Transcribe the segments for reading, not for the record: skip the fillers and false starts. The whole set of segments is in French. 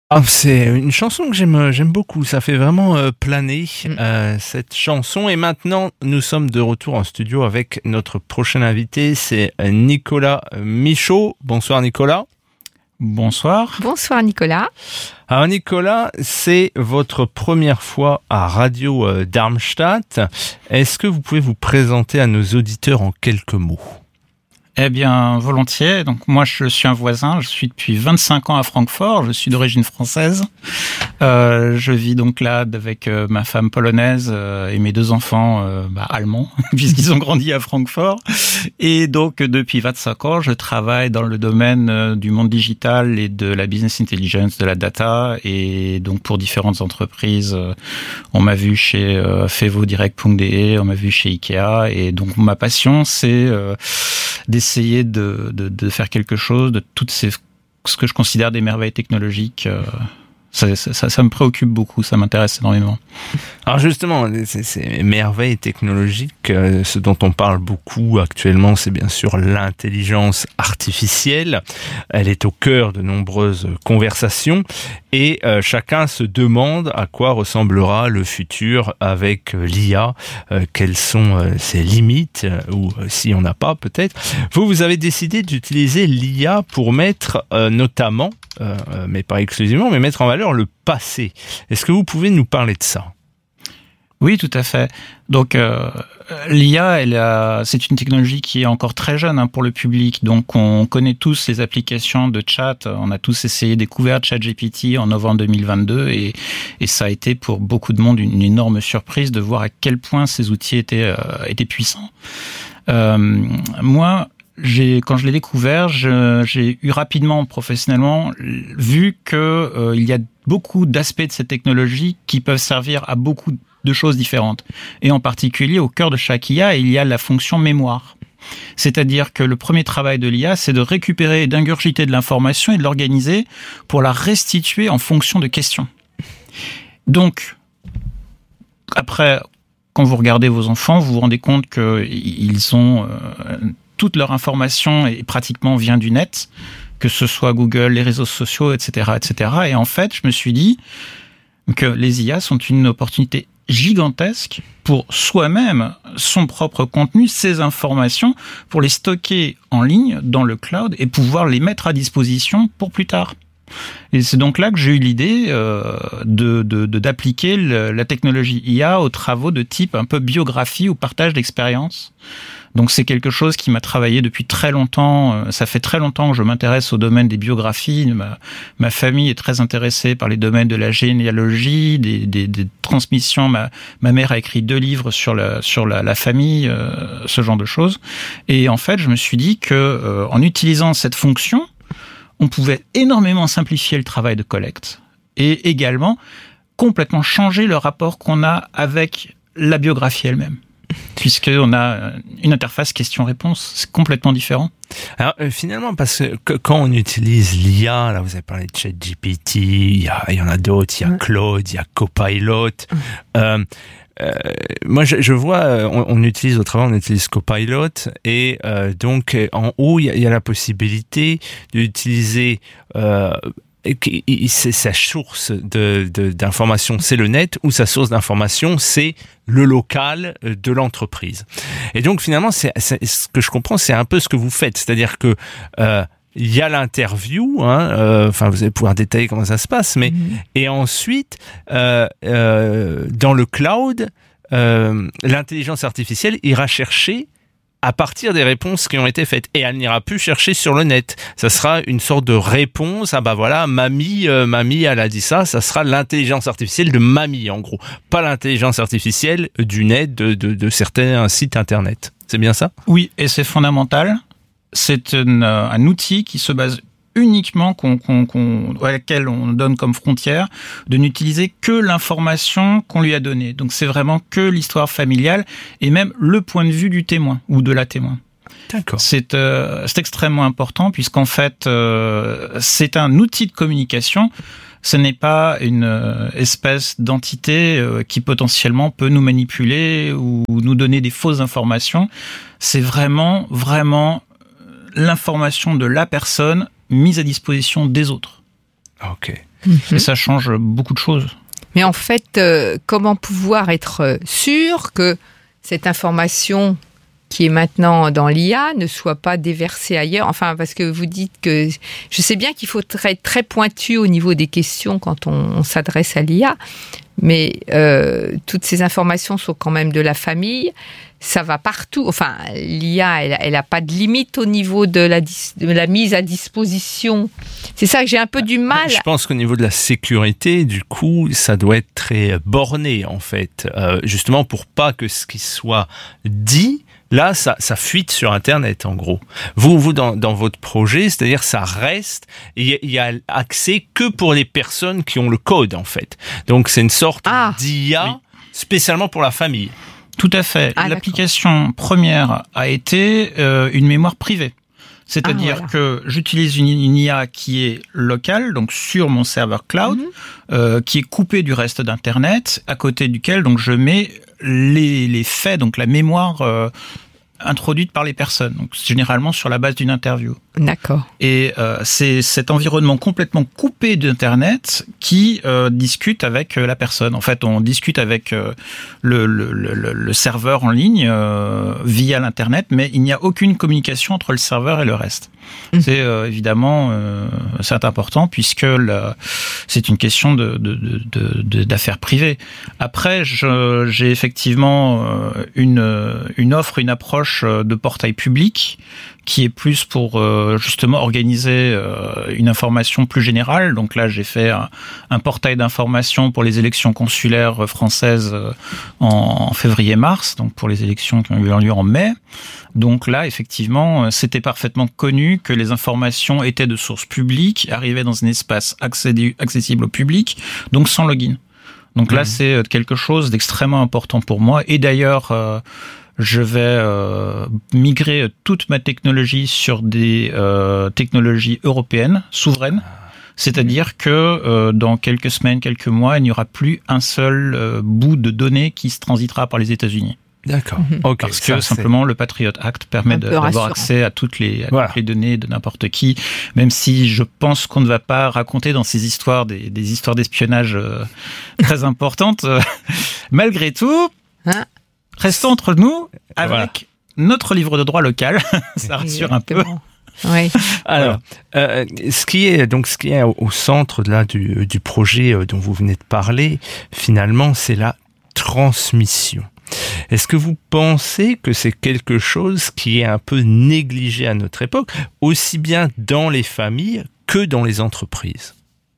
Ah, c'est une chanson que j'aime beaucoup. Ça fait vraiment planer cette chanson. Et maintenant, nous sommes de retour en studio avec notre prochain invité. C'est Nicolas Michaud. Bonsoir Nicolas. Bonsoir. Bonsoir Nicolas. Alors Nicolas, c'est votre première fois à Radio Darmstadt. Est-ce que vous pouvez vous présenter à nos auditeurs en quelques mots ? Eh bien, volontiers. Donc, moi, je suis un voisin. Je suis depuis 25 ans à Francfort. Je suis d'origine française. Je vis donc là avec ma femme polonaise et mes deux enfants allemands, puisqu'ils ont grandi à Francfort. Et donc, depuis 25 ans, je travaille dans le domaine du monde digital et de la business intelligence, de la data. Et donc, pour différentes entreprises, on m'a vu chez fevodirect.de, on m'a vu chez Ikea. Et donc, ma passion, c'est d'essayer de faire quelque chose de toutes ce que je considère des merveilles technologiques. Ça me préoccupe beaucoup, ça m'intéresse énormément. Alors justement, ces merveilles technologiques, ce dont on parle beaucoup actuellement, c'est bien sûr l'intelligence artificielle. Elle est au cœur de nombreuses conversations et chacun se demande à quoi ressemblera le futur avec l'IA, quelles sont ses limites, ou si on n'a pas peut-être. Vous avez décidé d'utiliser l'IA pour mettre notamment, mais pas exclusivement, mais mettre en valeur le passé. Est-ce que vous pouvez nous parler de ça ? Oui, tout à fait. Donc, l'IA, c'est une technologie qui est encore très jeune pour le public. Donc, on connaît tous les applications de chat. On a tous découvert ChatGPT en novembre 2022 et ça a été pour beaucoup de monde une énorme surprise de voir à quel point ces outils étaient puissants. Moi, quand je l'ai découvert, j'ai eu rapidement, professionnellement, vu que il y a beaucoup d'aspects de cette technologie qui peuvent servir à beaucoup de choses différentes. Et en particulier, au cœur de chaque IA, il y a la fonction mémoire. C'est-à-dire que le premier travail de l'IA, c'est de récupérer et d'ingurgiter de l'information et de l'organiser pour la restituer en fonction de questions. Donc, après, quand vous regardez vos enfants, vous vous rendez compte qu'ils ont toute leur information et pratiquement vient du net, que ce soit Google, les réseaux sociaux, etc., etc. Et en fait, je me suis dit que les IA sont une opportunité gigantesque pour soi-même, son propre contenu, ses informations, pour les stocker en ligne dans le cloud et pouvoir les mettre à disposition pour plus tard. Et c'est donc là que j'ai eu l'idée d'appliquer la technologie IA aux travaux de type un peu biographie ou partage d'expérience. Donc c'est quelque chose qui m'a travaillé depuis très longtemps. Ça fait très longtemps que je m'intéresse au domaine des biographies. Ma famille est très intéressée par les domaines de la généalogie, des transmissions. Ma mère a écrit 2 livres sur la famille, ce genre de choses. Et en fait, je me suis dit que en utilisant cette fonction, on pouvait énormément simplifier le travail de collecte et également complètement changer le rapport qu'on a avec la biographie elle-même. Puisqu'on a une interface question-réponse, c'est complètement différent. Alors finalement, parce que quand on utilise l'IA, là vous avez parlé de ChatGPT, il y en a d'autres, il y a Claude, il y a Copilot. Moi, je vois, on utilise au travail, on utilise Copilot et donc en haut il y a la possibilité d'utiliser sa source d'information, c'est le net, ou sa source d'information, c'est le local de l'entreprise. Et donc finalement, c'est ce que je comprends, c'est un peu ce que vous faites, c'est-à-dire que il y a l'interview, enfin vous allez pouvoir détailler comment ça se passe, mais et ensuite dans le cloud, l'intelligence artificielle ira chercher à partir des réponses qui ont été faites. Et elle n'ira plus chercher sur le net. Ça sera une sorte de réponse. Ah bah voilà, mamie, elle a dit ça. Ça sera l'intelligence artificielle de mamie, en gros. Pas l'intelligence artificielle du net, de certains sites internet. C'est bien ça ? Oui, et c'est fondamental. C'est un outil qui se base uniquement à laquelle on donne comme frontière de n'utiliser que l'information qu'on lui a donnée. Donc c'est vraiment que l'histoire familiale et même le point de vue du témoin ou de la témoin. D'accord. C'est extrêmement important puisqu'en fait c'est un outil de communication. Ce n'est pas une espèce d'entité qui potentiellement peut nous manipuler ou nous donner des fausses informations. C'est vraiment l'information de la personne mise à disposition des autres. Ok. Et ça change beaucoup de choses. Mais en fait, comment pouvoir être sûr que cette information qui est maintenant dans l'IA ne soit pas déversée ailleurs? Enfin, parce que vous dites que... Je sais bien qu'il faut être très, très pointu au niveau des questions quand on s'adresse à l'IA, mais toutes ces informations sont quand même de la famille. Ça va partout. Enfin, l'IA, elle a pas de limite au niveau de la mise à disposition. C'est ça que j'ai un peu du mal. Je pense qu'au niveau de la sécurité, du coup, ça doit être très borné, en fait. Justement, pour pas que ce qui soit dit, là, ça fuite sur Internet, en gros. Vous dans votre projet, c'est-à-dire ça reste, il y a accès que pour les personnes qui ont le code, en fait. Donc, c'est une sorte d'IA spécialement pour la famille. Tout à fait. L'application première a été une mémoire privée. C'est-à-dire que j'utilise une IA qui est locale, donc sur mon serveur cloud, qui est coupée du reste d'Internet, à côté duquel donc je mets les faits, donc la mémoire introduite par les personnes, donc généralement sur la base d'une interview. D'accord. Et c'est cet environnement complètement coupé d'Internet qui discute avec la personne. En fait, on discute avec le serveur en ligne via l'Internet, mais il n'y a aucune communication entre le serveur et le reste. C'est évidemment c'est important puisque c'est une question d'affaires privées. Après, j'ai effectivement une offre, une approche de portail public qui est plus pour justement organiser une information plus générale. Donc là, j'ai fait un portail d'information pour les élections consulaires françaises en février-mars, donc pour les élections qui ont eu lieu en mai. Donc là, effectivement, c'était parfaitement connu que les informations étaient de source publique, arrivaient dans un espace accessible au public, donc sans login. Donc là, c'est quelque chose d'extrêmement important pour moi. Et d'ailleurs, je vais migrer toute ma technologie sur des technologies européennes, souveraines. C'est-à-dire que dans quelques semaines, quelques mois, il n'y aura plus un seul bout de données qui se transitera par les États-Unis. D'accord. Okay, parce que simplement le Patriot Act permet d'avoir accès à toutes les données de n'importe qui, même si je pense qu'on ne va pas raconter dans ces histoires des histoires d'espionnage très importantes. Malgré tout, restons entre nous avec notre livre de droit local. Ça rassure un peu. Oui. Alors, ce qui est au centre là du projet dont vous venez de parler, finalement, c'est la transmission. Est-ce que vous pensez que c'est quelque chose qui est un peu négligé à notre époque, aussi bien dans les familles que dans les entreprises?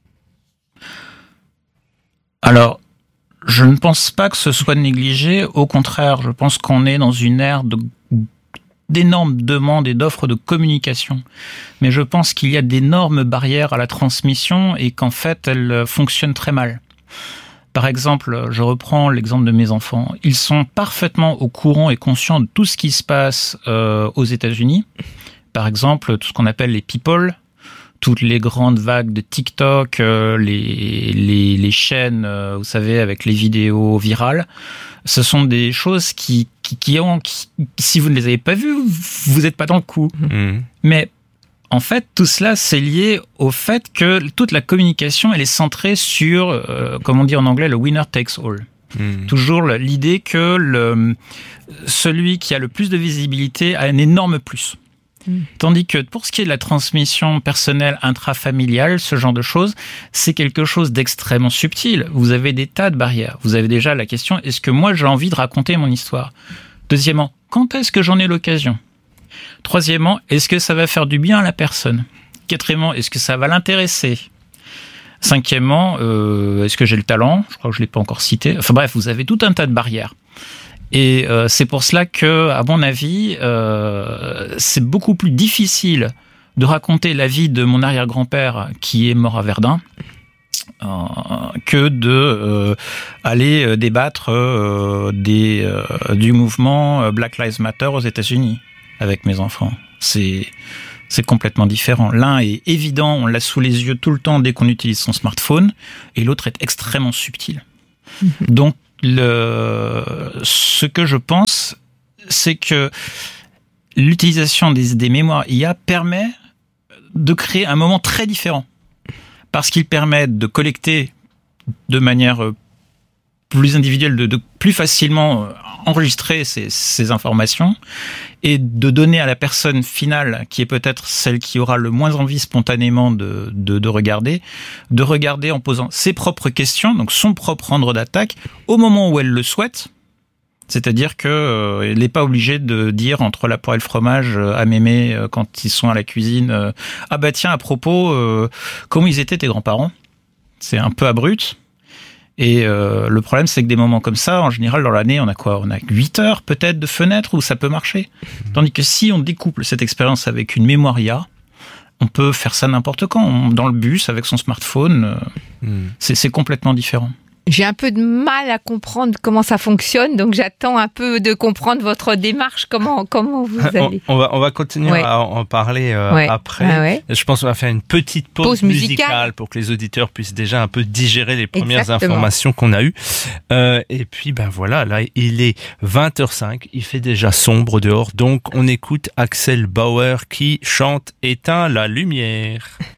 Alors, je ne pense pas que ce soit négligé. Au contraire, je pense qu'on est dans une ère d'énormes demandes et d'offres de communication. Mais je pense qu'il y a d'énormes barrières à la transmission et qu'en fait, elles fonctionnent très mal. Par exemple, je reprends l'exemple de mes enfants. Ils sont parfaitement au courant et conscients de tout ce qui se passe aux États-Unis. Par exemple, tout ce qu'on appelle les people, toutes les grandes vagues de TikTok, les chaînes, vous savez, avec les vidéos virales. Ce sont des choses qui si vous ne les avez pas vues, vous n'êtes pas dans le coup. Mais en fait, tout cela, c'est lié au fait que toute la communication, elle est centrée sur, comme on dit en anglais, le winner takes all. Toujours l'idée que celui qui a le plus de visibilité a un énorme plus. Tandis que pour ce qui est de la transmission personnelle intrafamiliale, ce genre de choses, c'est quelque chose d'extrêmement subtil. Vous avez des tas de barrières. Vous avez déjà la question, est-ce que moi j'ai envie de raconter mon histoire? Deuxièmement, quand est-ce que j'en ai l'occasion? Troisièmement, est-ce que ça va faire du bien à la personne? Quatrièmement, est-ce que ça va l'intéresser? Cinquièmement, est-ce que j'ai le talent? Je crois que je ne l'ai pas encore cité. Enfin bref, vous avez tout un tas de barrières. Et c'est pour cela que, à mon avis, c'est beaucoup plus difficile de raconter la vie de mon arrière-grand-père qui est mort à Verdun que de aller débattre du mouvement Black Lives Matter aux États-Unis avec mes enfants. C'est complètement différent. L'un est évident, on l'a sous les yeux tout le temps dès qu'on utilise son smartphone, et l'autre est extrêmement subtil. Donc, ce que je pense, c'est que l'utilisation des mémoires IA permet de créer un moment très différent. parce qu'ils permettent de collecter de manière plus individuelle, de plus facilement enregistrer ces informations et de donner à la personne finale, qui est peut-être celle qui aura le moins envie spontanément de regarder en posant ses propres questions, donc son propre ordre d'attaque, au moment où elle le souhaite. C'est-à-dire que elle n'est pas obligée de dire entre la poire et le fromage à mémé quand ils sont à la cuisine ah bah tiens, à propos, comment ils étaient tes grands-parents? C'est un peu abrupt. Et le problème, c'est que des moments comme ça, en général, dans l'année, on a quoi? On a 8 heures peut-être de fenêtre où ça peut marcher. Tandis que si on découple cette expérience avec une mémoire IA, on peut faire ça n'importe quand. Dans le bus, avec son smartphone, c'est complètement différent. J'ai un peu de mal à comprendre comment ça fonctionne, donc j'attends un peu de comprendre votre démarche, comment vous allez. On va continuer à en parler après. Je pense qu'on va faire une petite pause musicale pour que les auditeurs puissent déjà un peu digérer les premières informations qu'on a eues. Et puis voilà, là il est 20h05, il fait déjà sombre dehors, donc on écoute Axel Bauer qui chante Éteins la lumière.